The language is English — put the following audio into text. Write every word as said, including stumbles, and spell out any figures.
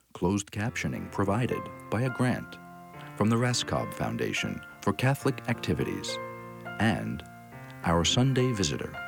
closed captioning provided by a grant from the Raskob Foundation for Catholic Activities, and Our Sunday Visitor.